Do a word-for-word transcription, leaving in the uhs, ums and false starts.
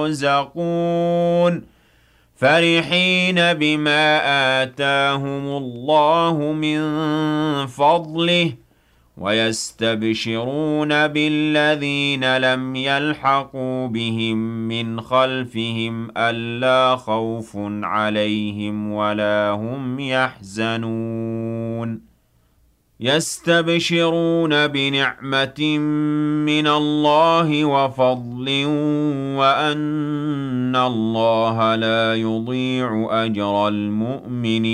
يرزقون فرحين بما آتاهم الله من فضله ويستبشرون بالذين لم يلحقوا بهم من خلفهم ألا خوف عليهم ولا هم يحزنون يستبشرون بنعمة من الله وفضل وأن الله لا يضيع أجر المؤمنين